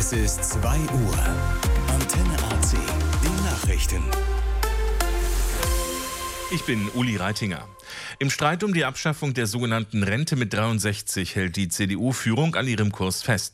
Es ist 2 Uhr. Antenne AC. Die Nachrichten. Ich bin Uli Reitinger. Im Streit um die Abschaffung der sogenannten Rente mit 63 hält die CDU-Führung an ihrem Kurs fest.